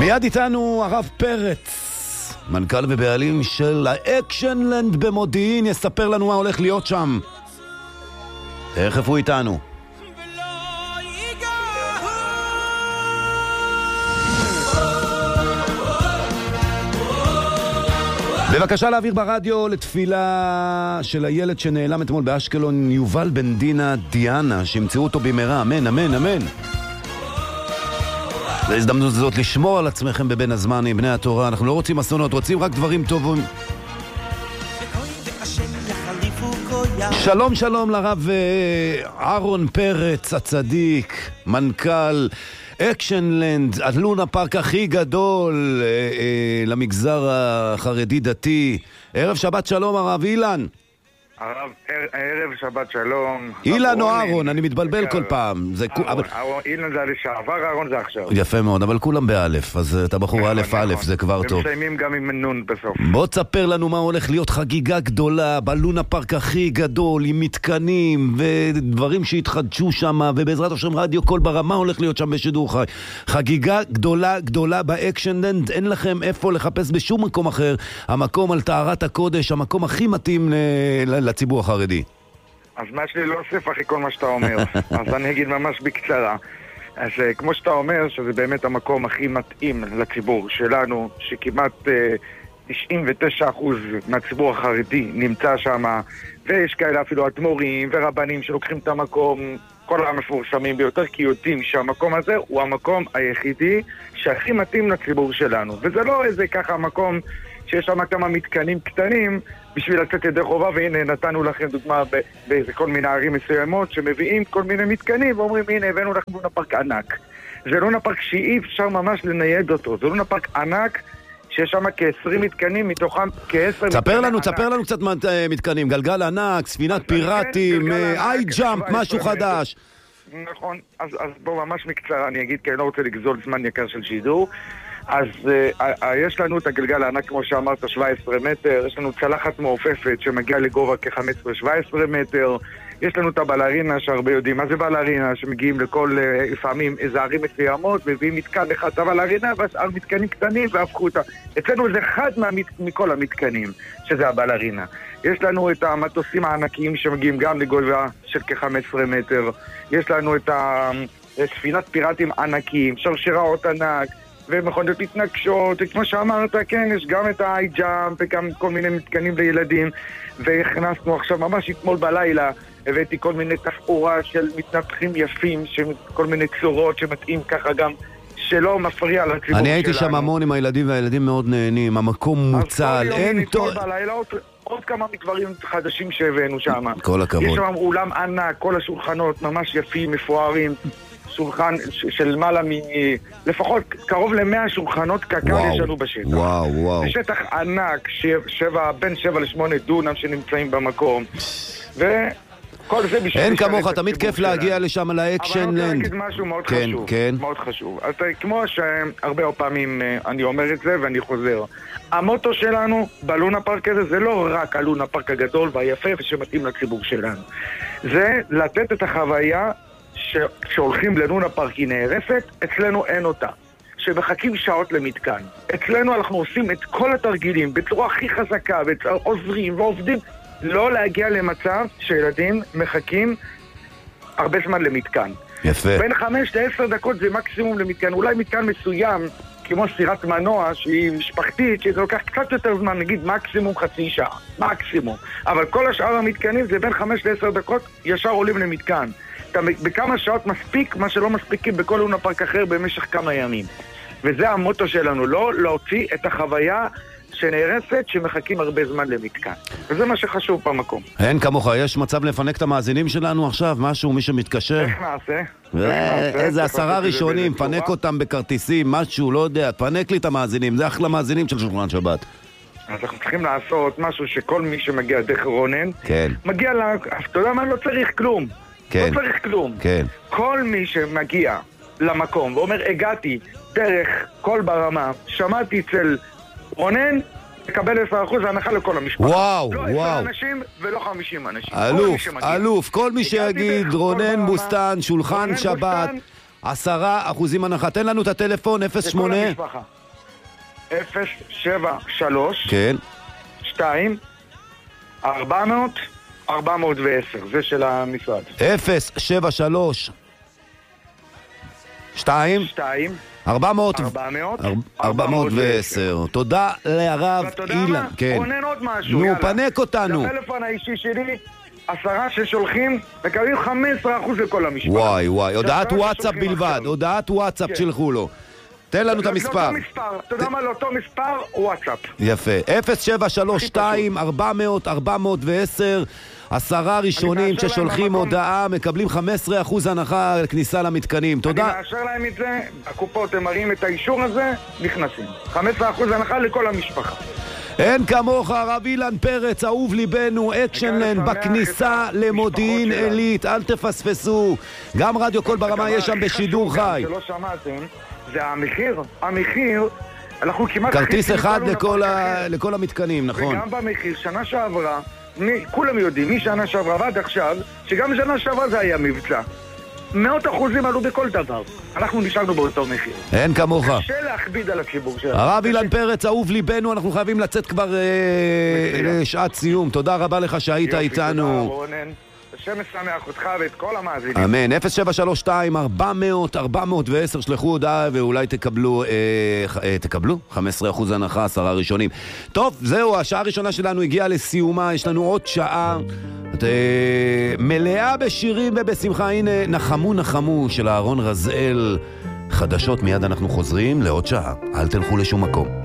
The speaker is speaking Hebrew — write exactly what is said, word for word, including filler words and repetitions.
מיד איתנו הרב פרץ, מנכ"ל ובעלים של האקשנלנד במודיעין, יספר לנו מה הולך להיות שם. תכף הוא איתנו. בבקשה להעביר ברדיו לתפילה של הילד שנעלם אתמול באשקלון, יובל בן דינה דיאנה, שימצאו אותו במהרה, אמן, אמן, אמן. להזדמנות הזאת לשמור על עצמכם בבין הזמן עם בני התורה. אנחנו לא רוצים אסונות, רוצים רק דברים טובים. שלום שלום לרב אהרון פרץ הצדיק, מנכ"ל אקשנלנד, הלונה פארק הכי גדול אה, אה, למגזר החרדי דתי. ערב שבת שלום הרב אילן. הרב, ערב שבת שלום. אילן או אהרון, אני מתבלבל כל פעם. אילן זה לשעבר, אהרון זה עכשיו. יפה מאוד, אבל כולם באלף, אז אתה בחור א' א', זה כבר טוב. ומסיימים גם עם נון בסוף. בוא תספר לנו מה הולך להיות חגיגה גדולה, בלונה פארק הכי גדול, עם מתקנים ודברים שהתחדשו שם, ובעזרת השם רדיו כל ברמה הולך להיות שם בשידור חי. חגיגה גדולה גדולה באקשנלנד, אין לכם איפה לחפש בשום מקום אחר. המקום על טהרת הקודש, המקום הכי מתאים ל... לציבור החרדי. אז מה שלי לא אוסף אחרי כל מה שאתה אומר. אז אני אגיד ממש בקצרה. אז כמו שאתה אומר, שזה באמת המקום הכי מתאים לציבור שלנו, שכמעט uh, תשעים ותשעה אחוז מהציבור החרדי נמצא שם, ויש כאלה אפילו אדמו"רים ורבנים שלוקחים את המקום, כל המפורסמים ביותר, כי יודעים שהמקום הזה הוא המקום היחידי שהכי מתאים לציבור שלנו. וזה לא איזה ככה מקום שיש שם כמה מתקנים קטנים בשביל לצאת ידי חובה, והנה נתנו לכם דוגמה באיזה כל מיני ערים מסוימות שמביאים כל מיני מתקנים ואומרים הנה הבאנו לכם לונה פארק ענק. זה לונה פארק שאי אפשר ממש לנייד אותו, זה לונה פארק ענק שיש שם כ-עשרים מתקנים, מתוכם כ-עשרה תספר לנו, תספר לנו קצת מתקנים, גלגל ענק, ספינת פיראטים, איי ג'אמפ, משהו חדש. נכון, אז בואו ממש מקצרה אני אגיד, כי אני לא רוצה לגזול זמן יקר של שידור. אז uh, uh, יש לנו את הגלגל הענק, כמו שאמרת, שבע עשרה מטר, יש לנו צלחת מעופפת שמגיעה לגובה כ-חמש עשרה שבע עשרה מטר, יש לנו את הבלרינה שהרבה יודעים מה זה בלרינה, שמגיעים לכל, uh, לפעמים איזה ערים מסוימות, מביאים מתקן אחד את הבלרינה, והשאר מתקנים קטנים והפכו אותה. אצלנו זה אחד מהמת... מכל המתקנים, שזה הבלרינה. יש לנו את המטוסים הענקיים שמגיעים גם לגובה של כ-חמש עשרה מטר, יש לנו את הספינת פיראטים ענקיים, שרשראות ענק, ומכונות מתנגשות, כמו שאמרת, כן, יש גם את האי-ג'אמפ וגם כל מיני מתקנים לילדים, והכנסנו עכשיו, ממש אתמול בלילה, הבאתי כל מיני תפאורה של מתנפחים יפים, כל מיני צורות שמתאים ככה גם, שלא מפריע לציבור שלנו. אני הייתי שם המון עם הילדים, והילדים מאוד נהנים, המקום מוצל, אין טוב. עוד כמה מדברים חדשים שהבאנו שם. כל הכבוד. יש שם אולם ענק, כל השולחנות ממש יפים, מפוארים. שולחן של מעלה מ... לפחות קרוב למאה שולחנות קקל יש לנו בשטח. וואו, וואו. זה שטח ענק, שבע, בין שבע לשמונה דונם שנמצאים במקום. וכל זה בשביל... אין כמוך, תמיד כיף להגיע לשם לאקשנלנד. אבל אני רוצה להגיד משהו מאוד כן, חשוב. כן. מאוד חשוב. אז כמו שהרבה פעמים אני אומר את זה ואני חוזר. המוטו שלנו בלונה פארק הזה זה לא רק הלונה פארק הגדול והיפה ושמתאים לציבור שלנו. זה לתת את החוויה שהולכים ללונה פארק היא נערפת, אצלנו אין אותה. שמחכים שעות למתקן. אצלנו אנחנו עושים את כל התרגילים בצורה הכי חזקה, ועוזרים ועובדים, לא להגיע למצב שילדים מחכים הרבה זמן למתקן. יפה. בין חמש לעשר דקות זה מקסימום למתקן. אולי מתקן מסוים, כמו סירת מנוע שהיא משפחתית, שזה לוקח קצת יותר זמן, נגיד מקסימום חצי שעה. מקסימום. אבל כל השאר המתקנים זה בין חמש לעשר דקות ישר עולים למתקן. בכמה שעות מספיק, מה שלא מספיקים בכל לונה פארק אחר במשך כמה ימים. וזה המוטו שלנו, לא להוציא את החוויה שנערפת שמחכים הרבה זמן למתקן. וזה מה שחשוב במקום. אין כמוך, יש מצב לפנק את המאזינים שלנו עכשיו, משהו, מי שמתקשר? איך נעשה? איזה עשרה ראשונים, פנק אותם בכרטיסים, משהו, לא יודע, פנק לי את המאזינים, זה אחלה מאזינים של שולחן שבת. אז אנחנו צריכים לעשות משהו שכל מי שמגיע דרך רונן, כן. מגיע לה, אתה יודע מה, לא צריך כלום. כן. לא צריך כלום. כן. כל מי שמגיע למקום ואומר, הגעתי דרך כל ברמה, שמעתי אצל רונן, תקבל עשרה אחוז הנחה לכל המשפחה. וואו, לא וואו. עשרה אנשים ולא חמישים אנשים. אלוף, אלוף, כל מי שיגיד רונן בוסטן, שולחן שבת, עשרה אחוזים הנחה. תן לנו את הטלפון, אפס שמונה... אפס שבע שלוש כן. שתיים ארבע מאות ארבע מאות ועשר, זה של המשרד. אפס שבע שלוש שתיים שתיים ארבע מאות ארבע מאות ועשר. תודה לרב אילן. כן. רונן עוד משהו. נו, פנק אותנו. הטלפון האישי שלי, עשרה ששולחים, מקבלים חמישה עשר אחוז לכל המשפחה. וואי וואי, הודעת וואטסאפ בלבד, הודעת וואטסאפ שלחו לו. תן לנו את המספר. אתה יודע מה? לאותו מספר, וואטסאפ. יפה. אפס שבע שלוש שתיים ארבע מאות ארבע מאות ועשר. עשרה ראשונים ששולחים הודעה מקבלים חמישה עשר אחוז הנחה על כניסה למתקנים. תודה. אני מאשר להם את זה, הקופות הם מראים את האישור הזה, נכנסים. חמישה עשר אחוז הנחה לכל המשפחה. אין כמוך, הרב אילן פרץ, אהוב ליבנו, אקשנלנד, בכניסה למודיעין עילית, אל תפספסו. גם רדיו קול ברמה יש שם בשידור חי. שלא שמעתם, זה המחיר, המחיר, אנחנו כמעט... כרטיס אחד לכל המתקנים, נכון. וגם במחיר, שנה שעברה, כולם יודעים, משנה שעברה ועד עכשיו, שגם שנה שעברה זה היה מבצע. מאות אחוזים עלו בכל דבר. אנחנו נשארנו באותו מחיר. אין כמוך. קשה להכביד על הציבור שלנו. הרב אילן פרץ, אהוב ליבנו, אנחנו חייבים לצאת כבר לשעת סיום. תודה רבה לך שהיית איתנו. השם משמח אותך ואת כל המאזינים. אמן. אפס שבע שלוש שתיים ארבע מאות ארבע מאות ועשר, שלחו הודעה ואולי תקבלו אה, תקבלו חמישה עשר אחוז הנחה, עשרה ראשונים. טוב, זהו, השעה הראשונה שלנו הגיעה לסיומה. יש לנו עוד שעה את, אה, מלאה בשירים ובשמחה. הנה נחמו נחמו של אהרון רזאל. חדשות, מיד אנחנו חוזרים לעוד שעה. אל תלכו לשום מקום.